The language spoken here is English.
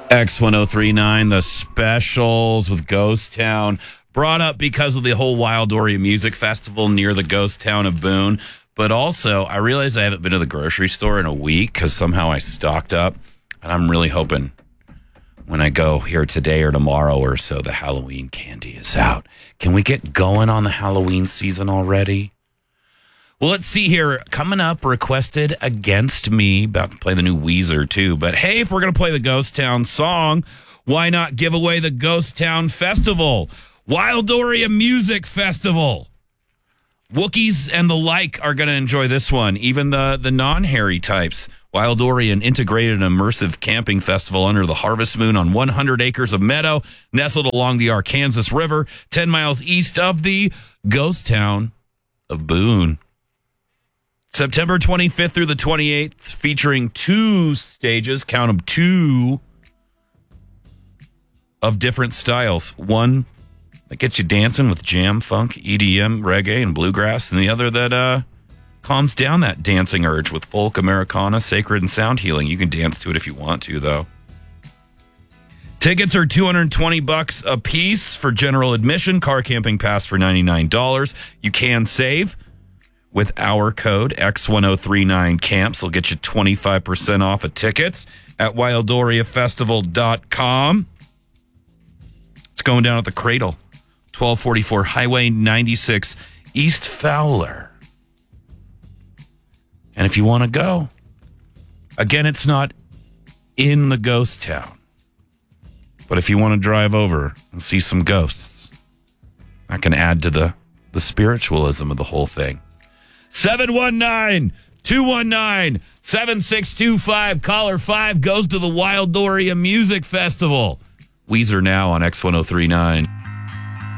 X1039, the specials with Ghost Town, brought up because of the whole Wild Doria Music Festival near the ghost town of Boone. But also, I realize I haven't been to the grocery store in a week because somehow I stocked up. And I'm really hoping when I go here today or tomorrow or so, the Halloween candy is out. Can we get going on the Halloween season already? Well, let's see here. Coming up, requested Against Me. About to play the new Weezer, too. But hey, if we're going to play the Ghost Town song, why not give away the Ghost Town Festival? Wild Doria Music Festival. Wookiees and the like are going to enjoy this one. Even the non-hairy types. Wild Doria, an integrated and immersive camping festival under the harvest moon on 100 acres of meadow, nestled along the Arkansas River, 10 miles east of the ghost town of Boone. September 25th through the 28th, featuring 2 stages, count them 2, of different styles. One that gets you dancing with jam, funk, EDM, reggae, and bluegrass, and the other that calms down that dancing urge with folk, Americana, sacred, and sound healing. You can dance to it if you want to, though. Tickets are $220 a piece for general admission. Car camping pass for $99. You can save with our code X1039Camps. They'll get you 25% off of tickets at wilddoriafestival.com. It's going down at the Cradle, 1244 Highway 96, East Fowler. And if you want to go, again, it's not in the ghost town. But if you want to drive over and see some ghosts, that can add to the spiritualism of the whole thing. 719-219-7625. Caller 5 goes to the Wild Doria Music Festival. Weezer now on X1039.